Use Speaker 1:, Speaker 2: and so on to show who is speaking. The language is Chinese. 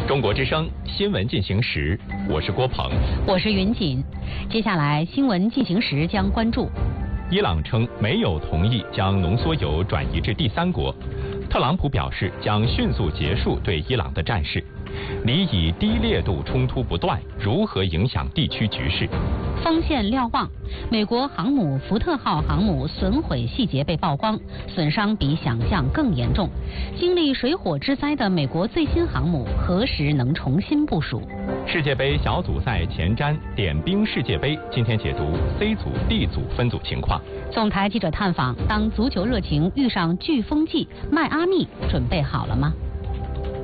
Speaker 1: 中国之声新闻进行时，我是郭鹏，
Speaker 2: 我是云锦。接下来新闻进行时将关注：
Speaker 1: 伊朗称没有同意将浓缩铀转移至第三国，特朗普表示将迅速结束对伊朗的战事。里以低烈度冲突不断，如何影响地区局势？
Speaker 2: 锋线瞭望，美国航母福特号航母损毁细节被曝光，损伤比想象更严重。经历水火之灾的美国最新航母何时能重新部署？
Speaker 1: 世界杯小组赛前瞻点兵世界杯，今天解读 C 组、D 组分组情况。
Speaker 2: 总台记者探访：当足球热情遇上飓风季，迈阿密准备好了吗？